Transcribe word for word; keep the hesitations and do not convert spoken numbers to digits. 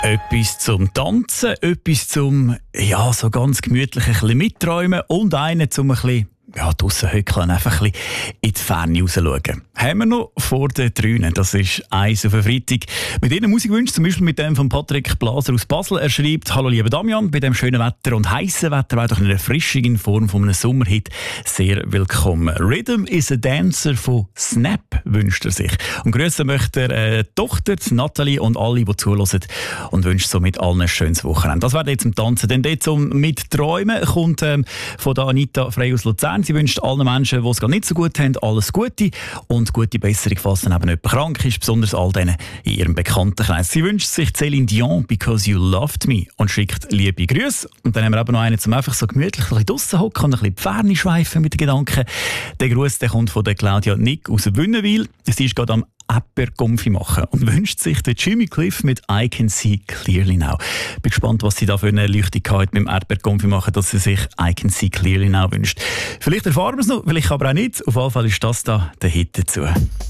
Etwas zum Tanzen, etwas zum, ja, so ganz gemütlich ein bisschen mitträumen und einen zum ein bisschen, ja, draussen hückeln, einfach ein bisschen in die Ferne rausschauen. Haben wir noch vor den Drünen, das ist eins auf den Freitag. Mit Ihnen Musikwünschen, zum Beispiel mit dem von Patrick Blaser aus Basel. Er schreibt: «Hallo lieber Damian, bei dem schönen Wetter und heißen Wetter wäre doch eine Erfrischung in Form von einem Sommerhit sehr willkommen. Rhythm is a Dancer» von Snap wünscht er sich. Und grüßen möchte er äh, die Tochter, die Nathalie und alle, die zuhören, und wünscht somit allen ein schönes Wochenende. Das wäre jetzt zum Tanzen. Denn dort zum Mitträumen kommt ähm, von der Anita Frey aus Luzern. Sie wünscht allen Menschen, die es gerade nicht so gut haben, alles Gute und gute Besserung, falls dann eben jemand krank ist, besonders all denen in ihrem Bekanntenkreis. Sie wünscht sich Céline Dion, «Because You Loved Me», und schickt liebe Grüße. Und dann haben wir eben noch einen, zum einfach so gemütlich ein bisschen draussen hocken und ein bisschen die Ferne schweifen mit den Gedanken. Der Gruß, der kommt von der Claudia Nick aus Wünnewil. Sie ist gerade am Erdbeerkonfi machen und wünscht sich den Jimmy Cliff mit «I Can See Clearly Now». Bin gespannt, was sie da für eine Erleuchtung hat mit dem Erdbeerkonfi machen, dass sie sich «I Can See Clearly Now» wünscht. Vielleicht erfahren wir es noch, vielleicht aber auch nicht. Auf jeden Fall ist das da der Hit dazu.